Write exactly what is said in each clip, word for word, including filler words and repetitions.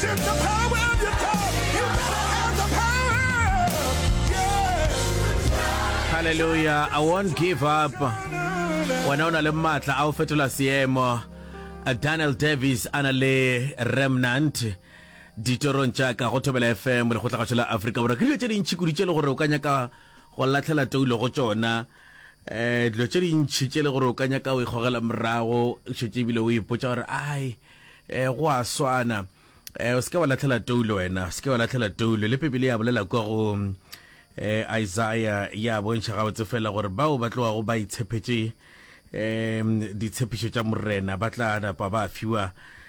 It's the power of your tongue. You better have the power. Yeah. Hallelujah. I won't give up. Wena una le matla a o fetola seemo. Daniel Davis ana le Remnant ditoron tša ka go Thobela F M le go tla ga Africa Borwa ke dilo tše dintši kudu tše le gore o ka nyaka go latlhela toulo go tšona eh dilo tše dintši tše le gore o ka nyaka o ikgogela morago šetse ebile o ipotša gore ai eh go a swana eh o se ke wa latlhela toulo wena o se ke wa latlhela toulo le Bibele ya bolela kwa go eh Isaiah ya bontšha gabotse fela gore bao ba tloga go ba itshepetse um ditshepišo tša morena ba tla napa ba fiwa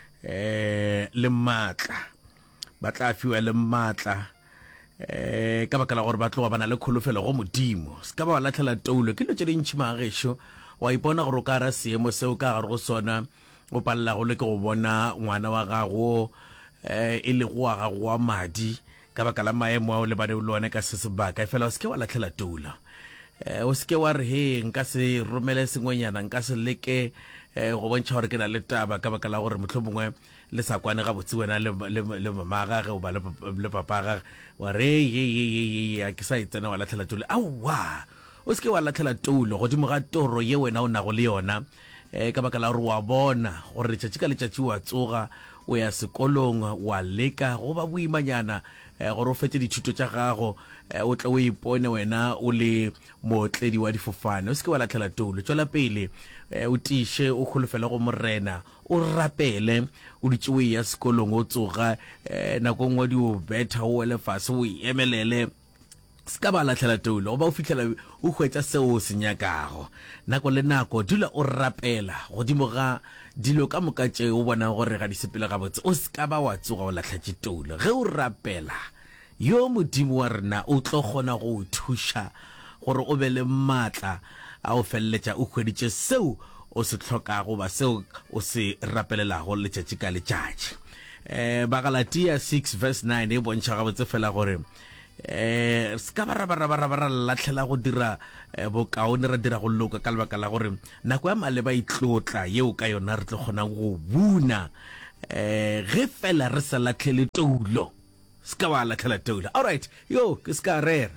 eh le matla ba tla fiwa le matla eh ka baka la gore ba tloga bana le kholofelo go modimo se ka ba latlhela toulo ke no tše dintši magešo wa ipona gore o ka ra seemo seo ka gare go sona o palela go le ke go bona ngwana wa gago eh e le go wa gago wa madi ka baka la maemo a o le bane le one ka se sebaka e fela o se ke wa latlhela toulo eh o se ke wa re he nka se romele sengwenyana nka se leke eh go bontšha gore ke na le taba ka baka la gore mohlomongwe le sa kwane ga botse wena le le mama gagwe o ba le papa gagwe wa re ye ye ye ya ke sa itsena wa latlhela toulo awa o se ke wa latlhela toulo godimo ga toro ye wena o nago le yona eh ka baka la gore wa bona gore tšatši ka letšatši wa tsoga o ya sekolong wa leka go ba boimanyana gore o fetse dithuto tša gago o tla o ipone wena o le mootledi wa difofane o se ke wa latlhela toulo tšwela pele o tiše o kholofela go morena o rapele o ditše o ya sekolong o tsoga nako nngwe di o betha o wele fase o emelele se ka ba latlhela toulo go ba o fitlhela o hwetša seo o se nyakago nako le nako dula o rapela godimo ga dilo ka moka tše o bona gore ga di sepele gabotse o se ka ba wa tsoga o latlhatše toulo ge o rapela yo modimo wa rena o tlo kgona go o thuša gore o be le maatla a o feleletša o hweditše seo o se tlhokago ba seo o se rapelelago letšatši ka letšatši um Bagalatia six verse nine e bontšha gabotse fela gore eh ska bara bara bara bara latlhela go dira bokaone ra dira go loka ka lebaka la gore nako ya maleba e tlotla yeo ka yona re tlo kgona go buna eh ge fela re sa latlhele toulo ska wa latlhela toulo all right yo ke ska rare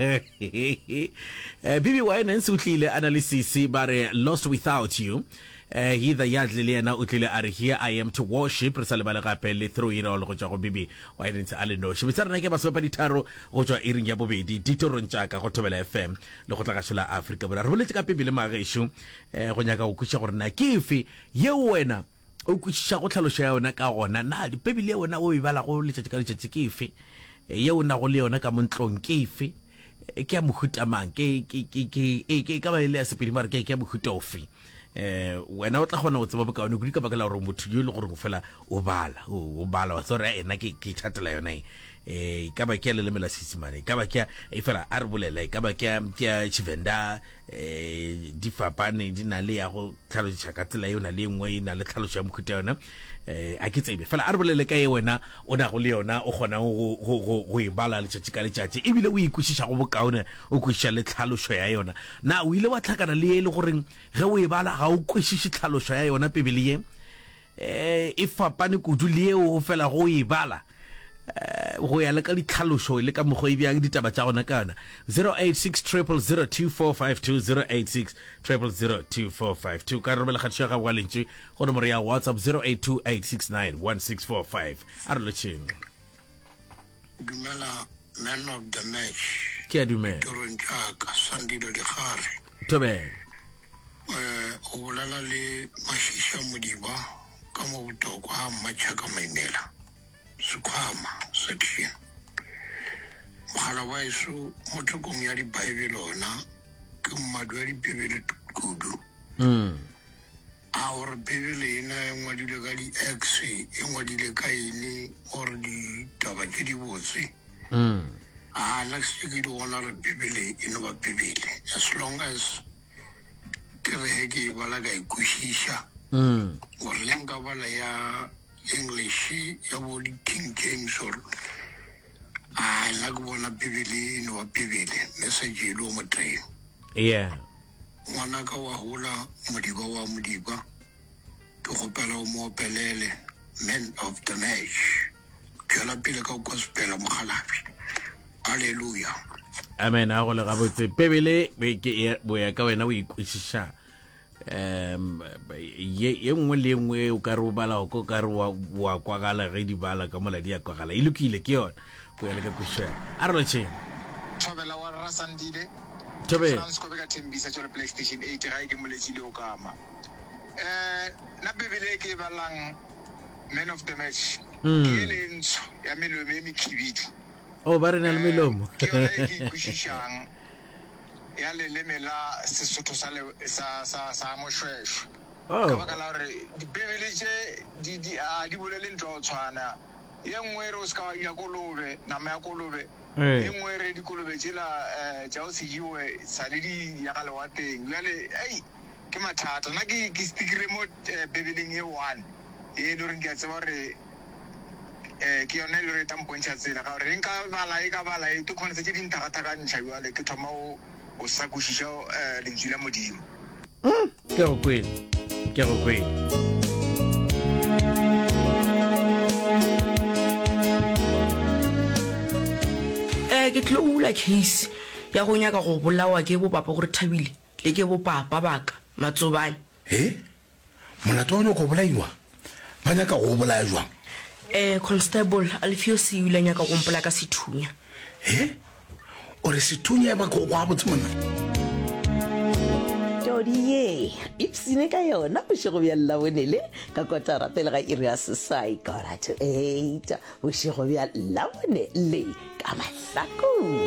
eh bibi wa ena se utlile analysis bare lost without you Uh, hither yadli lena utlile are here I am to worship re sa le bale gape le through it all go tšwa go bibi wa ena ntse a le no shebisa rena ke ba sopa ditharo go tšwa iring ya bobedi ditorong tša ka go Thobela F M le go tla ga shola Africa Borwa re boletse ka Bibele magesho eh go nyaka go kutša gore na ke efe ye wena o kutša go tlhaloša ya yona ka gona na di Bibele yona o e bala go letšatši ka letšatši ke efe ye o na go le yona ka montlong ke efe ke ya mohutamang ke ke ke ke ka ba ile ya sepedi mara ke ke ya mohuta ofe eh wena o tla gona go tseba bokaone go di ka baka la gore motho yo le gore go fela o bala o bala wa tsore ena ke ke thatela yona eh ka ba ke le lemela sisimane ka ba ke e fela a re bolela ka ba ke ke Tshivenda eh di fapane di na le ya go tlhaloša ka tsela yona le ngwe ina le tlhaloša ya mokhuta yona eh a ke tsebe fela a re bolele ka ye wena o na go le yona o gona go go go e bala le tšatši ka letšatši ebile o ikwešiša go bokaone o kwešiša le tlhalošo ya yona na o ile wa tlhakana le ye le gore ge o e bala ga o kwešiše tlhalošo ya yona Bibele ye eh e fapane kudu le ye o fela go e bala go ya le ka ditlhalošo le ka mogo e bjang ditaba tša gona kana zero eight six zero zero zero two four five two zero eight six zero zero zero two four five two ka romela kgatšha ga wa lentše go nomoro ya WhatsApp zero eight two eight six nine one six four five a re lotšheng dumela man of the match ke a dumela torong tša ka Sandile Dikgare Thobela eh o bolela le Mashisha Modiba ka mo botokwa ha Mmatšhaka Maimela Sukhama section mogala wa iso mo thokong ya diBaebele ona ke mmadu ya diBaebele kudu mm a gore Bibele ena e ngwadile ka di-X e ngwadile ka ene gore ditaba tše di botse mm a la se ke di bona re Bibele e no ba Bibele as long as ke re he ke bala ka ikwešiša mm gore le nka bala ya English ya bo di King James or a la go bona Bibele no ba Bibele message e lo mo teng yeah ngwana ka wa hola Modiba wa Modiba ke gopela o mo pelele man of the match tswela pele ka gospel mogalabi. Hallelujah. Amen. A go le gabotse pebele be ke boya ka wena o ikwishisha um ye ye nngwe le nngwe o ka re o bala go ka re wa kwagala ge di bala ka mola di ya kwagala e lokile ke yona go ya le ka kwisha a re tsheng Thobela wa Rasandile Tobe Francisco be ka thembisa tsole PlayStation eight ga ke moletsile o kama eh na bebele ke balang man of the match ke le ntsho ya melomo e mekhibidu o ba re na le melomo ke yona e ke kushishang ya le le mela Sesotho sa sa sa sa moshweshwe ka baka la re di bebele tse di di a di bolele ntlo tshwana ye nngwe re o ska ya kolobe nama ya kolobe ye nngwe re di kolobe tsela eh ja o se jiwe sa le di ya gale wa teng le ei ke mathata na ke ke stikire mo bebeleng e one e le re ke tseba re eh ke yona le re tampontša tsela ka re nka bala e ka bala e to khone tse di ntagata ka ntšha jwa le ke thoma o o sa kushisha eh lentswe la modimo ke go kwela ke go kwela eh ke tlo ula case ya go nyaka go bolawa ke bo papa gore Thabile le ke bo papa baka Matsobane he molato wa go bolaiwa ba nyaka go bolaya jwang eh constable Alfio se ile nyaka go mpola ka sethunya he o re sethunya ba go gwa botse mona Jodiye ipsine ka yona o shego bya lawonele ka kotara pele ga iri ya sesai ka ra to eight o shego bya lawonele ka mahlako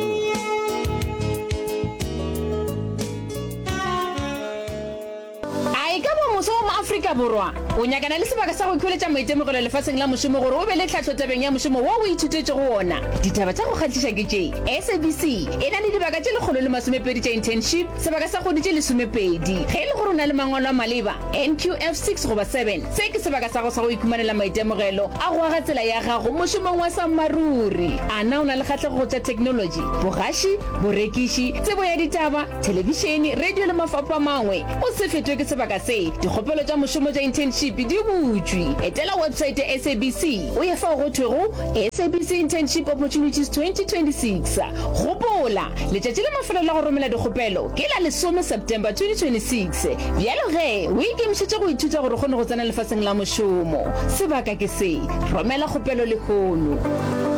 ai ka bo moso mo Afrika borwa o nyakana le sebaka sa go khuletša maitemogelo lefatsheng la mošomo gore o be le tlhatlho tabeng ya mošomo wa o ithutetse go ona ditaba tša go kgatliša ke tše S A B C e na le dibaka tše lekgolo le masomepedi tša internship sebaka sa kgodi tše lesomepedi ge e le gore o na le mangwalo a maleba N Q F six goba seven se ke sebaka sa go sa go ikhumanela maitemogelo a go aga tsela ya gago mošomong wa sammaruri a na o na le kgatlhego go tša technology bogaši borekiši tsebo ya ditaba telebišene radio le mafapha mangwe o se fetwe ke sebaka se dikgopelo tša mošomo tša internship di butswi etela website ya S A B C o ye fa go thwego S A B C internship opportunities twenty twenty-six gopola letšatši le mafelo la go romela dikgopelo ke la lesome September twenty twenty-six bjalo ge o ikemišetše go ithuta gore kgone go tsena lefatsheng la mošomo sebaka ke se romela kgopelo lekgolo